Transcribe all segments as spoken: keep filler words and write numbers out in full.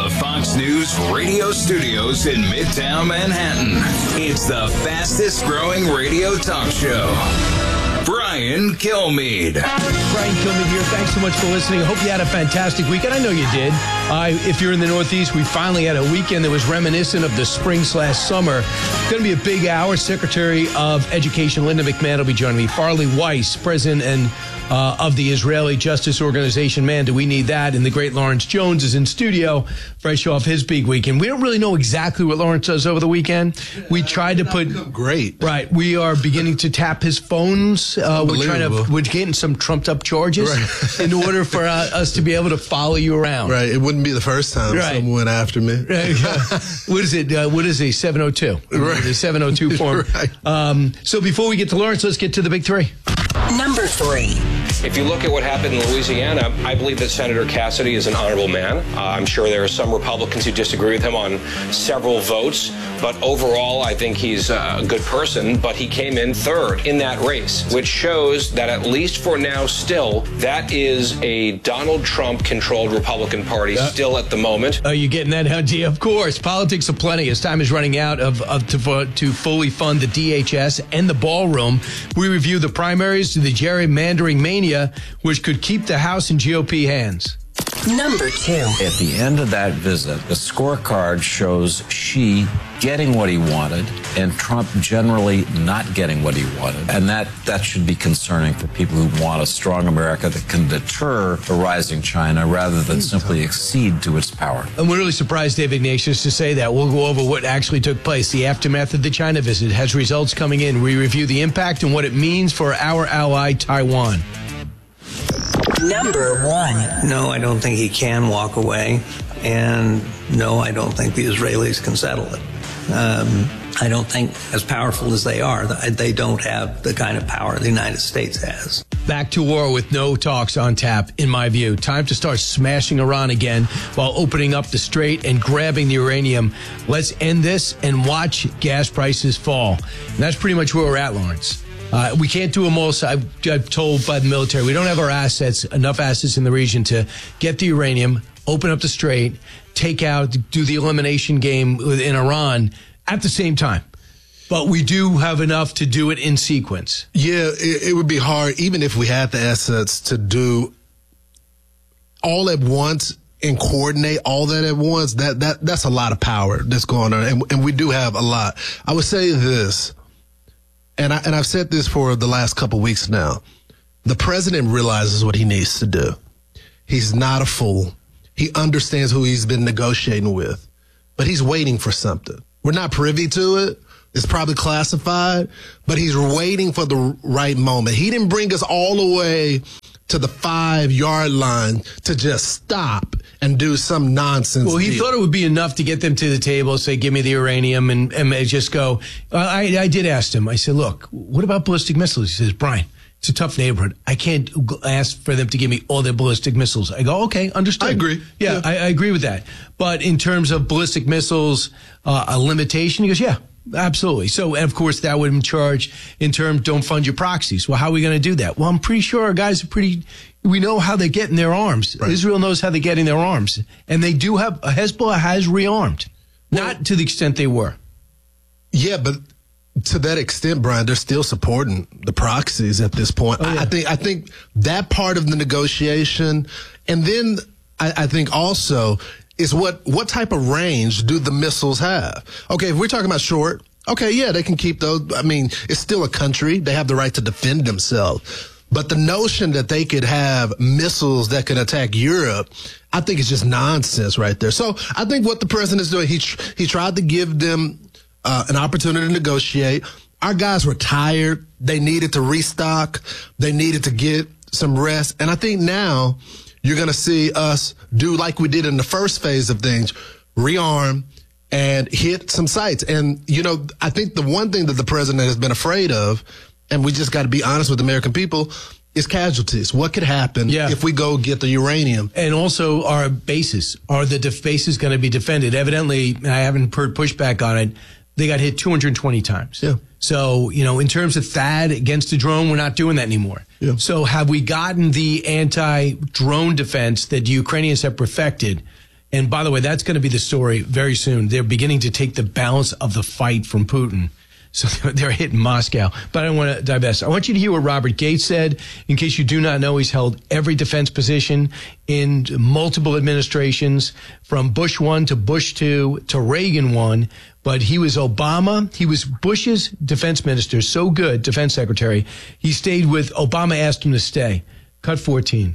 the Fox News radio studios in Midtown Manhattan, it's the fastest growing radio talk show. Brian Kilmeade. Brian Kilmeade here. Thanks so much for listening. I hope you had a fantastic weekend. I know you did. Uh, if you're in the Northeast, we finally had a weekend that was reminiscent of the spring slash summer. It's going to be a big hour. Secretary of Education Linda McMahon will be joining me. Farley Weiss, president and uh, of the Israeli Justice Organization. Man, do we need that. And the great Lawrence Jones is in studio, fresh off his big weekend. We don't really know exactly what Lawrence does over the weekend. We tried to put... Great. Right. We are beginning to tap his phones. Uh, we're trying to... We're getting some trumped-up charges right. in order for uh, us to be able to follow you around. Right. It wouldn't be the first time right. someone went after me. Right. What is it? Uh, what is a seven oh two? Right. The seven oh two form. Right. Um, so before we get to Lawrence, let's get to the big three. Number three. If you look at what happened in Louisiana, I believe that Senator Cassidy is an honorable man. Uh, I'm sure there are some Republicans who disagree with him on several votes, but overall, I think he's a good person. But he came in third in that race, which shows that at least for now still, that is a Donald Trump-controlled Republican Party uh, still at the moment. Are you getting that, Hunty? Of course. Politics of plenty. As time is running out of, of to, to fully fund the D H S and the ballroom, we review the primaries to the gerrymandering mania, which could keep the House in G O P hands. Number two. At the end of that visit, the scorecard shows Xi getting what he wanted and Trump generally not getting what he wanted. And that, that should be concerning for people who want a strong America that can deter a rising China rather than simply accede to its power. And we're really surprised, Dave Ignatius, to say that. We'll go over what actually took place. The aftermath of the China visit has results coming in. We review the impact and what it means for our ally, Taiwan. Number one. No, I don't think he can walk away. And no, I don't think the Israelis can settle it. Um, I don't think, as powerful as they are, they don't have the kind of power the United States has. Back to war with no talks on tap, in my view. Time to start smashing Iran again while opening up the strait and grabbing the uranium. Let's end this and watch gas prices fall. And that's pretty much where we're at, Lawrence. Uh, we can't do them all. So I've, I've told by the military, we don't have our assets, enough assets in the region to get the uranium, open up the strait, take out, do the elimination game in Iran at the same time. But we do have enough to do it in sequence. Yeah, it, it would be hard, even if we had the assets, to do all at once and coordinate all that at once. That that that's a lot of power that's going on, and, and we do have a lot. I would say this, and I and I've said this for the last couple of weeks now. The president realizes what he needs to do. He's not a fool. He understands who he's been negotiating with, but he's waiting for something. We're not privy to it. It's probably classified, but he's waiting for the right moment. He didn't bring us all the way to the five-yard line to just stop and do some nonsense Well, he deal. thought it would be enough to get them to the table, say, give me the uranium, and, and just go. I, I did ask him. I said, look, what about ballistic missiles? He says, Brian, it's a tough neighborhood. I can't ask for them to give me all their ballistic missiles. I go, okay, understood. I agree. Yeah, yeah. I, I agree with that. But in terms of ballistic missiles, uh, a limitation, he goes, yeah, absolutely. So, and of course, that would charge in terms, don't fund your proxies. Well, how are we going to do that? Well, I'm pretty sure our guys are pretty, we know how they're getting their arms. Right. Israel knows how they're getting their arms. And they do have, Hezbollah has rearmed. Well, not to the extent they were. Yeah, but to that extent, Brian, they're still supporting the proxies at this point. Oh, yeah. I think I think that part of the negotiation, and then I, I think also is what what type of range do the missiles have? Okay, if we're talking about short, okay, yeah, they can keep those. I mean, it's still a country; they have the right to defend themselves. But the notion that they could have missiles that can attack Europe, I think it's just nonsense right there. So I think what the president is doing, he tr- he tried to give them Uh, an opportunity to negotiate. Our guys were tired. They needed to restock. They needed to get some rest. And I think now you're going to see us do like we did in the first phase of things, rearm and hit some sites. And, you know, I think the one thing that the president has been afraid of, and we just got to be honest with the American people, is casualties. What could happen yeah. if we go get the uranium? And also our bases. Are the def- bases going to be defended? Evidently, I haven't heard pushback on it, they got hit two hundred twenty times. Yeah. So, you know, in terms of THAAD against the drone, we're not doing that anymore. Yeah. So have we gotten the anti-drone defense that the Ukrainians have perfected? And by the way, that's going to be the story very soon. They're beginning to take the balance of the fight from Putin. So they're hitting Moscow. But I don't want to divest. I want you to hear what Robert Gates said. In case you do not know, he's held every defense position in multiple administrations, from Bush one to Bush two to Reagan one. But he was Obama. He was Bush's defense minister, so good, defense secretary. He stayed with Obama, asked him to stay. Cut fourteen.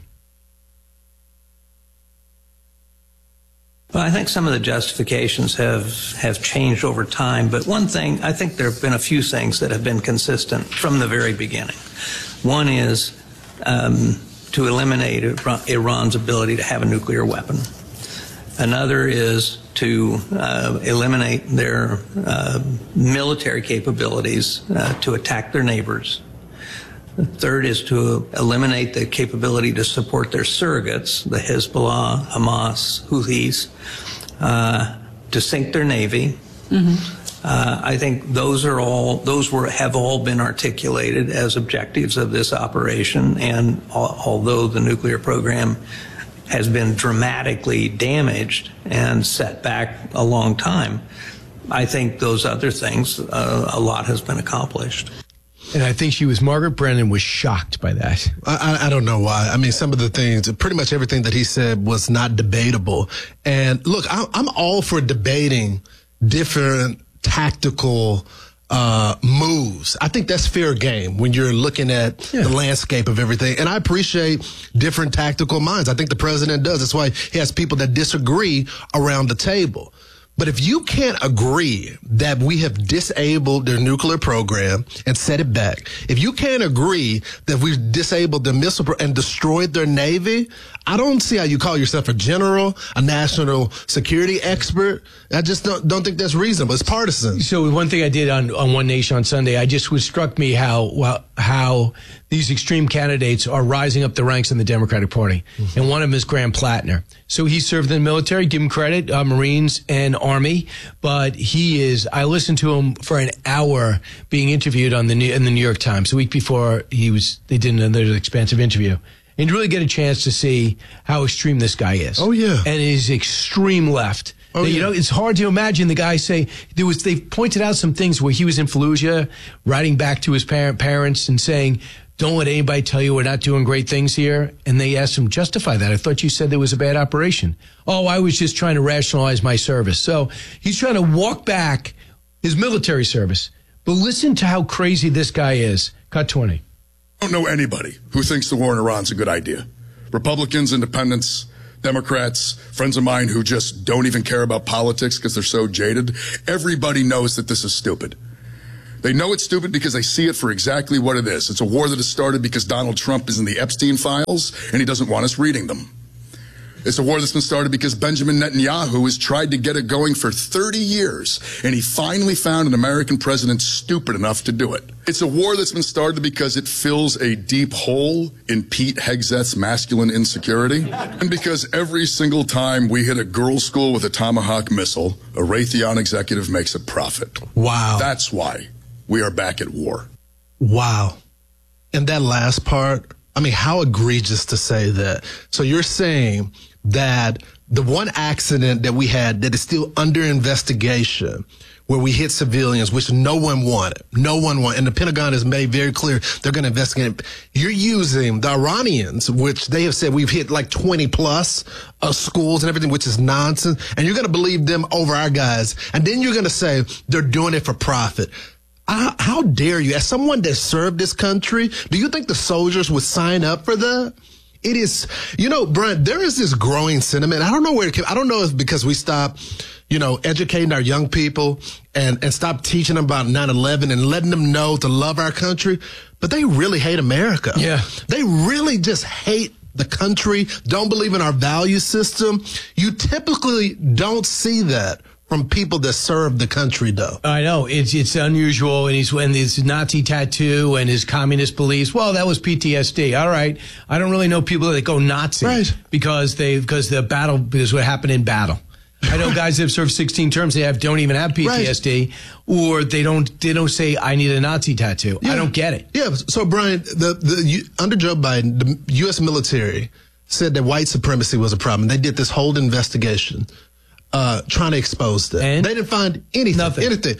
Well, I think some of the justifications have, have changed over time, but one thing, I think there have been a few things that have been consistent from the very beginning. One is um, to eliminate Iran's ability to have a nuclear weapon. Another is to uh, eliminate their uh, military capabilities uh, to attack their neighbors. The third is to eliminate the capability to support their surrogates, the Hezbollah, Hamas, Houthis, uh, to sink their navy. Mm-hmm. Uh, I think those are all those were have all been articulated as objectives of this operation. And al- although the nuclear program has been dramatically damaged and set back a long time, I think those other things, uh, a lot has been accomplished. And I think she was, Margaret Brennan was shocked by that. I, I don't know why. I mean, some of the things, pretty much everything that he said was not debatable. And look, I'm, I'm all for debating different tactical uh, moves. I think that's fair game when you're looking at yeah. the landscape of everything. And I appreciate different tactical minds. I think the president does. That's why he has people that disagree around the table. But if you can't agree that we have disabled their nuclear program and set it back, if you can't agree that we've disabled their missile pro- and destroyed their Navy, I don't see how you call yourself a general, a national security expert. I just don't, don't think that's reasonable. It's partisan. So one thing I did on, on One Nation on Sunday, I just was struck me how well, how these extreme candidates are rising up the ranks in the Democratic Party. Mm-hmm. And one of them is Graham Plattner. So he served in the military, give him credit, uh, Marines and Army. But he is, I listened to him for an hour being interviewed on the in the New York Times the week before he was, they did another expansive interview. And you really get a chance to see how extreme this guy is. Oh, yeah. And his extreme left. Oh, you yeah. know, it's hard to imagine the guy say, there was, they pointed out some things where he was in Fallujah, writing back to his parent, parents and saying, don't let anybody tell you we're not doing great things here. And they asked him, justify that. I thought you said there was a bad operation. Oh, I was just trying to rationalize my service. So he's trying to walk back his military service. But listen to how crazy this guy is. Cut twenty. I don't know anybody who thinks the war in Iran's a good idea. Republicans, independents, Democrats, friends of mine who just don't even care about politics because they're so jaded. Everybody knows that this is stupid. They know it's stupid because they see it for exactly what it is. It's a war that has started because Donald Trump is in the Epstein files and he doesn't want us reading them. It's a war that's been started because Benjamin Netanyahu has tried to get it going for thirty years, and he finally found an American president stupid enough to do it. It's a war that's been started because it fills a deep hole in Pete Hegseth's masculine insecurity, and because every single time we hit a girls' school with a Tomahawk missile, a Raytheon executive makes a profit. Wow. That's why we are back at war. Wow. And that last part, I mean, how egregious to say that. So you're saying that the one accident that we had that is still under investigation, where we hit civilians, which no one wanted, no one wanted, and the Pentagon has made very clear they're going to investigate. You're using the Iranians, which they have said we've hit like twenty plus uh, schools and everything, which is nonsense, and you're going to believe them over our guys, and then you're going to say they're doing it for profit. Uh, how dare you? As someone that served this country, do you think the soldiers would sign up for that? It is, you know, Brent, there is this growing sentiment. I don't know where it came. I don't know if because we stopped, you know, educating our young people and, and stopped teaching them about nine eleven and letting them know to love our country, but they really hate America. Yeah. They really just hate the country, don't believe in our value system. You typically don't see that from people that serve the country, though. I know it's it's unusual, and he's when his Nazi tattoo and his communist beliefs. Well, that was P T S D. All right, I don't really know people that go Nazi right. because they because the battle because what happened in battle. I know guys that have served sixteen terms. They have don't even have P T S D, right. or they don't they don't say I need a Nazi tattoo. Yeah. I don't get it. Yeah. So Brian, the the under Joe Biden, the U S military said that white supremacy was a problem. They did this whole investigation uh, trying to expose that. And? They didn't find anything. Nothing. Anything.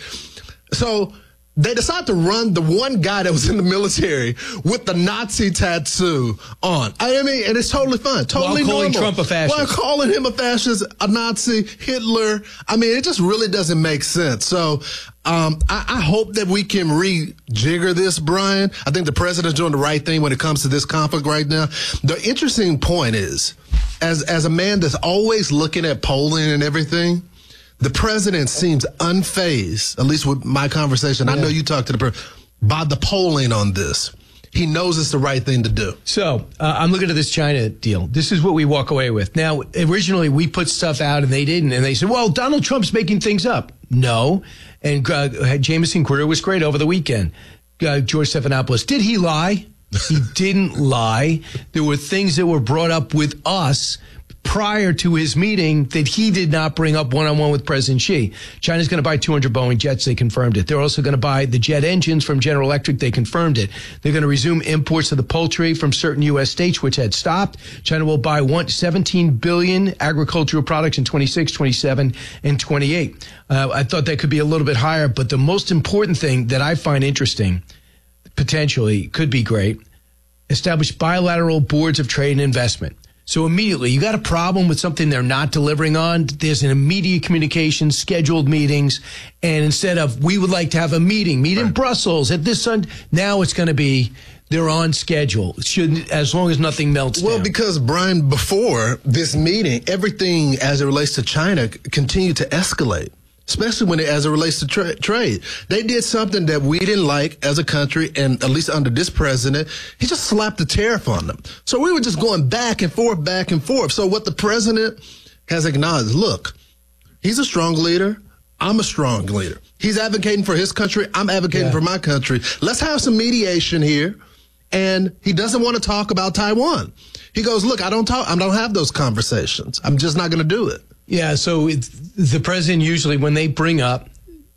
So they decided to run the one guy that was in the military with the Nazi tattoo on. I mean, and it's totally fine. Totally While calling normal. Trump a fascist. While calling him a fascist, a Nazi, Hitler. I mean, it just really doesn't make sense. So um, I, I hope that we can rejigger this, Brian. I think the president's doing the right thing when it comes to this conflict right now. The interesting point is, as as a man that's always looking at polling and everything, the president seems unfazed, at least with my conversation. Yeah. I know you talked to the president, by the polling on this. He knows it's the right thing to do. So uh, I'm looking at this China deal. This is what we walk away with. Now, originally we put stuff out and they didn't. And they said, well, Donald Trump's making things up. No. And uh, Jameson Quitter was great over the weekend. Uh, George Stephanopoulos. Did he lie? He didn't lie. There were things that were brought up with us prior to his meeting that he did not bring up one-on-one with President Xi. China's going to buy two hundred Boeing jets. They confirmed it. They're also going to buy the jet engines from General Electric. They confirmed it. They're going to resume imports of the poultry from certain U S states, which had stopped. China will buy one, seventeen billion agricultural products in twenty-six, twenty-seven, and twenty-eight. Uh, I thought that could be a little bit higher, but the most important thing that I find interesting, potentially, could be great, establish bilateral boards of trade and investment. So immediately, you got a problem with something they're not delivering on, there's an immediate communication, scheduled meetings, and instead of, we would like to have a meeting, meet in Brussels at this Sunday, now it's going to be, they're on schedule, shouldn't, as long as nothing melts well, down. Well, because, Brian, before this meeting, everything as it relates to China continued to escalate. Especially when it, as it relates to tra- trade. They did something that we didn't like as a country, and at least under this president, he just slapped the tariff on them. So we were just going back and forth, back and forth. So what the president has acknowledged, look, he's a strong leader. I'm a strong leader. He's advocating for his country. I'm advocating yeah. for my country. Let's have some mediation here. And he doesn't want to talk about Taiwan. He goes, look, I don't talk, I don't have those conversations. I'm just not going to do it. Yeah, so it's, the president usually, when they bring up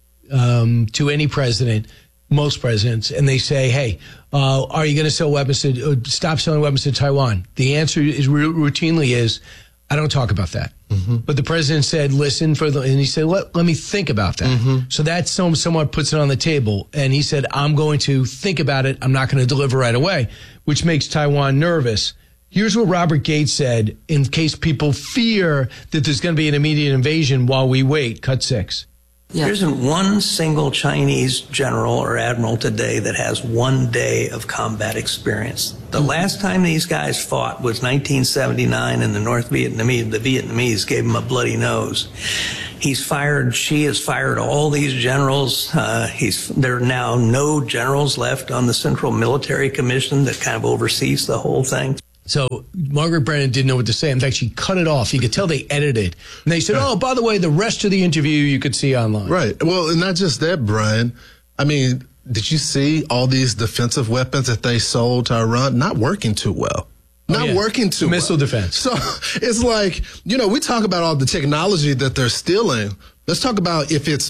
um, to any president, most presidents, and they say, hey, uh, are you going to sell weapons to, uh, stop selling weapons to Taiwan? The answer is routinely is, I don't talk about that. Mm-hmm. But the president said, listen, for the, and he said, let, let me think about that. Mm-hmm. So that some, someone puts it on the table, and he said, I'm going to think about it. I'm not going to deliver right away, which makes Taiwan nervous. Here's what Robert Gates said in case people fear that there's going to be an immediate invasion while we wait. Cut six. Yeah. There isn't one single Chinese general or admiral today that has one day of combat experience. The mm-hmm. last time these guys fought was nineteen seventy-nine in the North Vietnamese. The Vietnamese gave him a bloody nose. He's fired, Xi has fired all these generals. Uh, he's, there are now no generals left on the Central Military Commission that kind of oversees the whole thing. So Margaret Brennan didn't know what to say. In fact, she cut it off. You could tell they edited it. And they said, oh, by the way, the rest of the interview you could see online. Right. Well, and not just that, Brian. I mean, did you see all these defensive weapons that they sold to Iran? Not working too well. Not oh, yeah. working too Missile well. defense. So it's like, you know, we talk about all the technology that they're stealing. Let's talk about if it's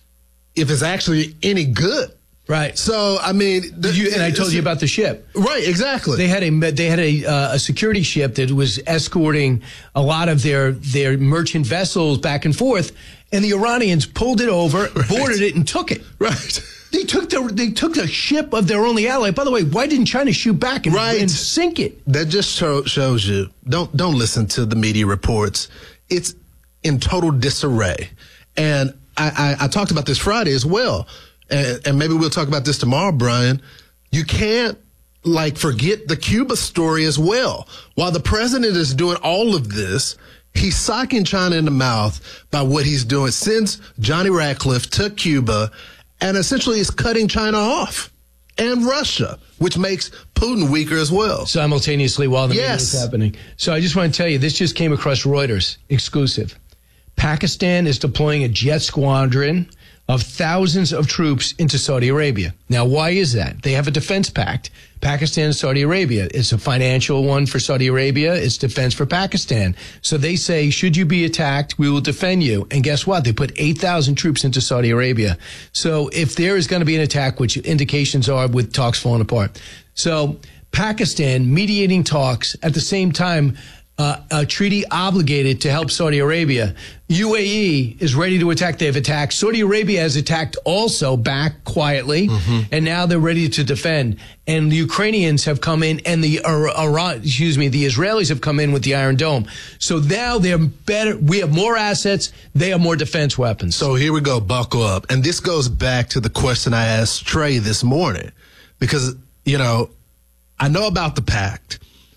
if it's actually any good. Right. So, I mean, the, you, and I told you about the ship. Right, exactly. They had a they had a, uh, a security ship that was escorting a lot of their their merchant vessels back and forth, and the Iranians pulled it over, right. boarded it, and took it. Right. They took the they took the ship of their only ally. By the way, why didn't China shoot back and, right. and sink it? That just show, shows you. Don't don't listen to the media reports. It's in total disarray, and I, I, I talked about this Friday as well. And, and maybe we'll talk about this tomorrow, Brian. You can't, like, forget the Cuba story as well. While the president is doing all of this, he's socking China in the mouth by what he's doing since Johnny Ratcliffe took Cuba and essentially is cutting China off. And Russia, which makes Putin weaker as well. Simultaneously while the yes. meeting is happening. So I just want to tell you, this just came across Reuters, exclusive. Pakistan is deploying a jet squadron of thousands of troops into Saudi Arabia. Now, why is that? They have a defense pact. Pakistan and Saudi Arabia. It's a financial one for Saudi Arabia. It's defense for Pakistan. So they say, should you be attacked, we will defend you. And guess what? They put eight thousand troops into Saudi Arabia. So if there is going to be an attack, which indications are with talks falling apart. So Pakistan mediating talks at the same time, uh, a treaty obligated to help Saudi Arabia. U A E is ready to attack. They've attacked. Saudi Arabia has attacked also back quietly, mm-hmm. and now they're ready to defend. And the Ukrainians have come in, and the Iran, excuse me, the Israelis have come in with the Iron Dome. So now they're better. We have more assets. They have more defense weapons. So here we go. Buckle up. And this goes back to the question I asked Trey this morning, because, you know, I know about the pact,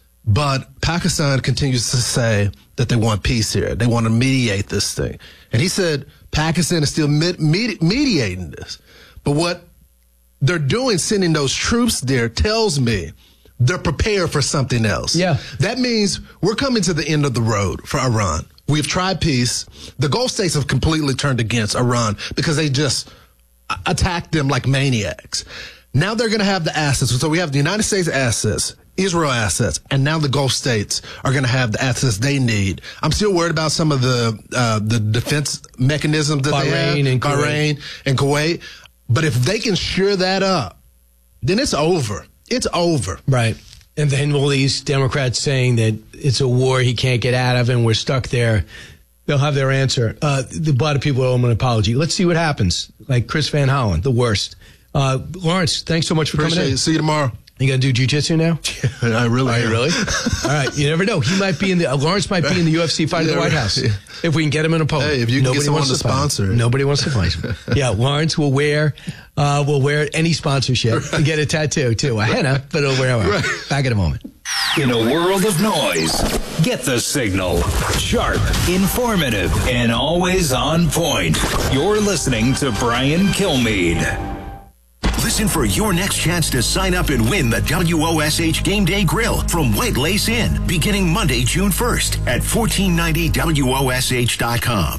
but Pakistan continues to say that they want peace here. They want to mediate this thing. And he said Pakistan is still med- med- mediating this. But what they're doing, sending those troops there, tells me they're prepared for something else. Yeah. That means we're coming to the end of the road for Iran. We've tried peace. The Gulf states have completely turned against Iran because they just attacked them like maniacs. Now they're going to have the assets. So we have the United States assets, Israel assets, and now the Gulf states are going to have the assets they need. I'm still worried about some of the uh, the defense mechanisms that Bahrain they have, and Bahrain Kuwait. and Kuwait. But if they can shore that up, then it's over. It's over. Right. And then all these Democrats saying that it's a war he can't get out of and we're stuck there. They'll have their answer. Uh, the, a lot of people owe him an apology. Let's see what happens. Like Chris Van Hollen, the worst. Uh, Lawrence, thanks so much for Appreciate coming in. it. See you tomorrow. You gonna do jiu-jitsu now? I really Are you am. really? All right. You never know. He might be in the, uh, Lawrence might be in the U F C fight at Yeah, the White right. House. If we can get him in a opponent. Hey, if you can Nobody get someone wants to fight him. sponsor it. Nobody wants to fight him. Yeah, Lawrence will wear, uh, will wear any sponsorship and get a tattoo too. A henna, but he'll wear it. Right. Back in a moment. In a world of noise, get the signal. Sharp, informative, and always on point. You're listening to Brian Kilmeade. Listen for your next chance to sign up and win the W O S H Game Day Grill from White Lace Inn, beginning Monday, June first at fourteen ninety W O S H dot com.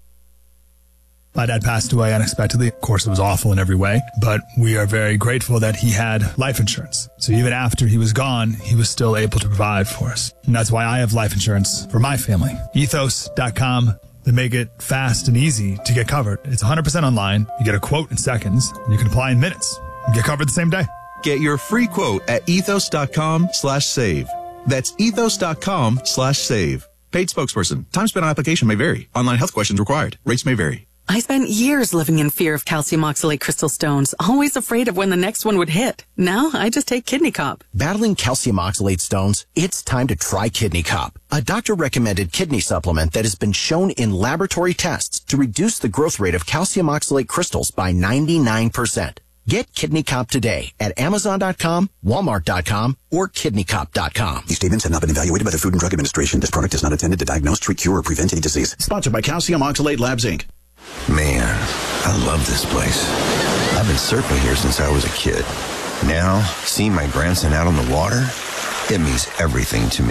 My dad passed away unexpectedly. Of course, it was awful in every way, but we are very grateful that he had life insurance. So even after he was gone, he was still able to provide for us. And that's why I have life insurance for my family. ethos dot com. They make it fast and easy to get covered. It's one hundred percent online. You get a quote in seconds, and you can apply in minutes. You get covered the same day. Get your free quote at ethos dot com slash save. That's ethos dot com slash save. Paid spokesperson. Time spent on application may vary. Online health questions required. Rates may vary. I spent years living in fear of calcium oxalate crystal stones, always afraid of when the next one would hit. Now I just take Kidney Cop. Battling calcium oxalate stones? It's time to try Kidney Cop, a doctor-recommended kidney supplement that has been shown in laboratory tests to reduce the growth rate of calcium oxalate crystals by ninety-nine percent. Get Kidney Cop today at amazon dot com, walmart dot com, or kidney cop dot com. These statements have not been evaluated by the Food and Drug Administration. This product is not intended to diagnose, treat, cure, or prevent any disease. Sponsored by Calcium Oxalate Labs, Incorporated. Man, I love this place. I've been surfing here since I was a kid. Now, seeing my grandson out on the water, it means everything to me.